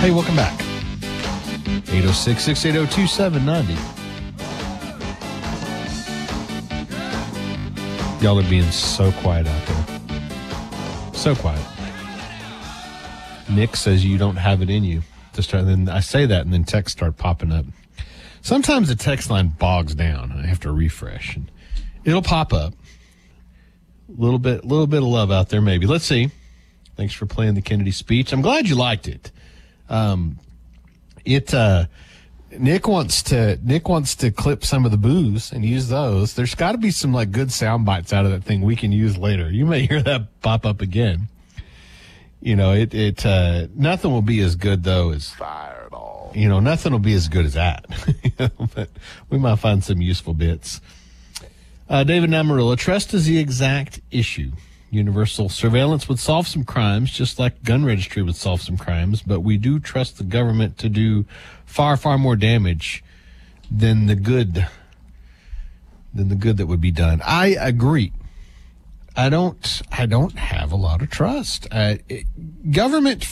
Hey, welcome back. 806-680-2790. Y'all are being so quiet out there. So quiet. Nick says you don't have it in you to start. And then I say that, and then texts start popping up. Sometimes the text line bogs down, and I have to refresh, and it'll pop up. A little bit of love out there, maybe. Let's see. Thanks for playing the Kennedy speech. I'm glad you liked it. Nick wants to clip some of the boos and use those. There's got to be some like good sound bites out of that thing we can use later. You may hear that pop up again. You know, nothing will be as good though as Fireball. You know, nothing will be as good as that. But we might find some useful bits. David Namarilla, trust is the exact issue. Universal surveillance would solve some crimes, just like gun registry would solve some crimes, but we do trust the government to do far, far more damage than the good that would be done. I agree. I don't have a lot of trust. Government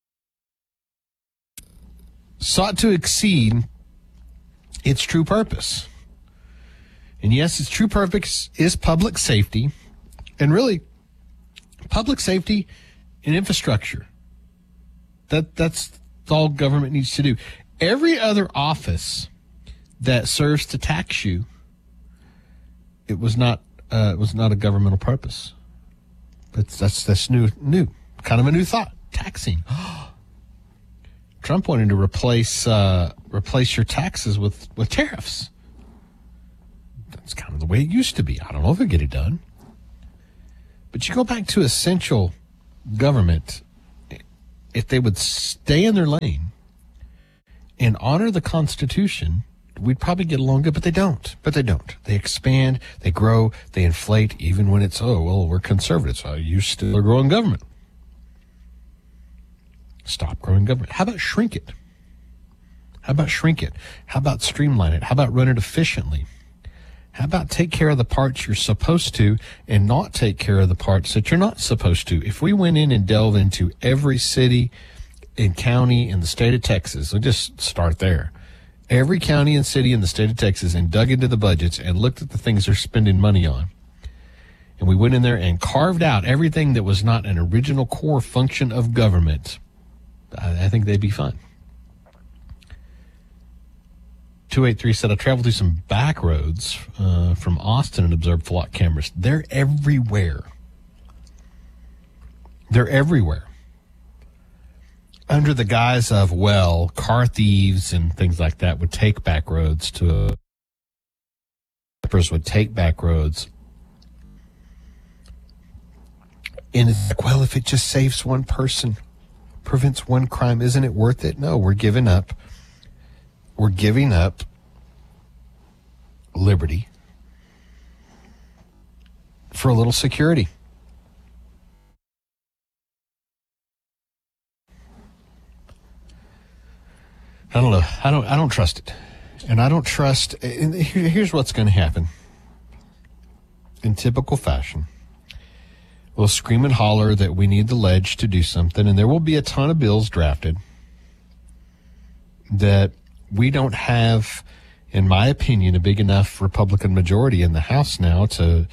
sought to exceed its true purpose. And yes, its true purpose is public safety, and really public safety and infrastructure. That's all government needs to do. Every other office that serves to tax you, it was not a governmental purpose. That's new, kind of a new thought. Taxing. Trump wanted to replace your taxes with tariffs. That's kind of the way it used to be. I don't know if it'll get it done. But you go back to essential government, if they would stay in their lane and honor the Constitution, we'd probably get along good, but they don't. They expand, they grow, they inflate, even when it's, we're conservative, so you still are growing government. Stop growing government. How about shrink it? How about streamline it? How about run it efficiently? How about take care of the parts you're supposed to and not take care of the parts that you're not supposed to? If we went in and delve into every city and county in the state of Texas, we'll just start there. Every county and city in the state of Texas and dug into the budgets and looked at the things they're spending money on. And we went in there and carved out everything that was not an original core function of government. I think they'd be fine. 283 said, I traveled through some back roads from Austin and observed flock cameras. They're everywhere. Under the guise of, car thieves and things like that would take back roads would take back roads. And it's like, if it just saves one person, prevents one crime, isn't it worth it? No, we're giving up liberty for a little security. I don't know. I don't trust it. And I don't trust, and here's what's going to happen. In typical fashion, we'll scream and holler that we need the ledge to do something, and there will be a ton of bills drafted that we don't have, in my opinion, a big enough Republican majority in the House now to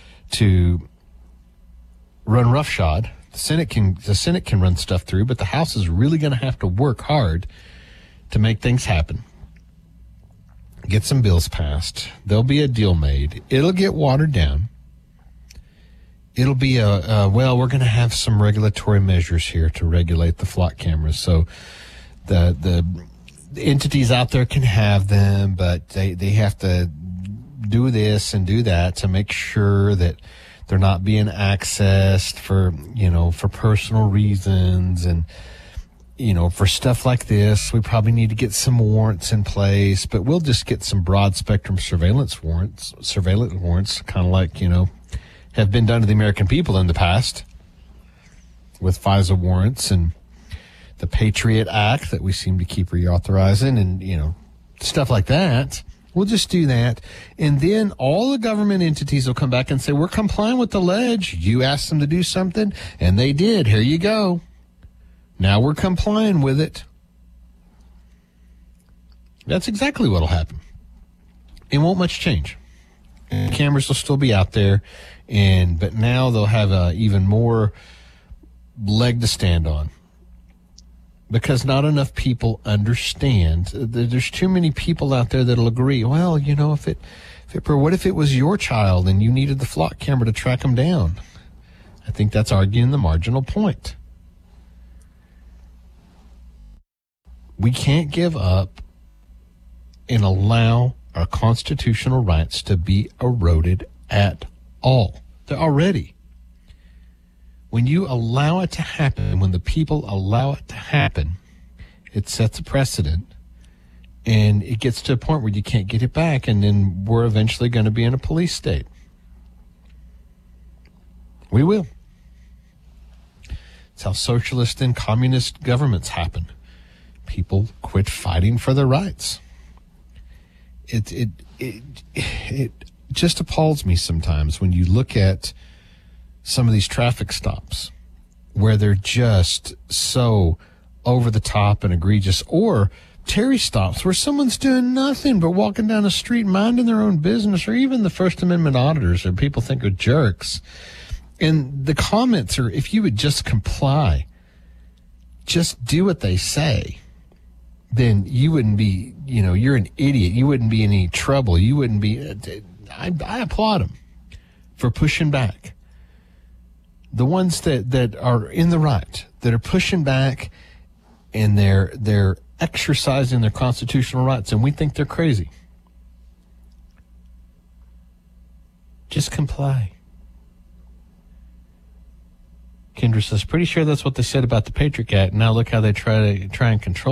run roughshod. The Senate can run stuff through, but the House is really going to have to work hard to make things happen. Get some bills passed. There'll be a deal made. It'll get watered down. It'll be we're going to have some regulatory measures here to regulate the flock cameras. So the entities out there can have them, but they have to do this and do that to make sure that they're not being accessed for personal reasons. And, for stuff like this, we probably need to get some warrants in place, but we'll just get some broad spectrum surveillance warrants, kind of like, have been done to the American people in the past with FISA warrants and the Patriot Act that we seem to keep reauthorizing and, stuff like that. We'll just do that. And then all the government entities will come back and say, we're complying with the ledge. You asked them to do something, and they did. Here you go. Now we're complying with it. That's exactly what will happen. It won't much change. Cameras will still be out there, but now they'll have a even more leg to stand on, because not enough people understand. There's too many people out there that'll agree. Well, what if it was your child and you needed the flock camera to track them down? I think that's arguing the marginal point. We can't give up and allow our constitutional rights to be eroded at all. They're already. When you allow it to happen, when the people allow it to happen, it sets a precedent, and it gets to a point where you can't get it back, and then we're eventually going to be in a police state. We will. It's how socialist and communist governments happen. People quit fighting for their rights. It just appalls me sometimes when you look at some of these traffic stops where they're just so over the top and egregious, or Terry stops where someone's doing nothing but walking down the street minding their own business, or even the First Amendment auditors, or people think are jerks. And the comments are, if you would just comply, just do what they say, then you wouldn't be, you're an idiot. You wouldn't be in any trouble. You wouldn't be. I applaud them for pushing back. The ones that are in the right, that are pushing back, and they're exercising their constitutional rights, and we think they're crazy. Just comply. Kendra says, pretty sure that's what they said about the Patriot Act. Now look how they try and control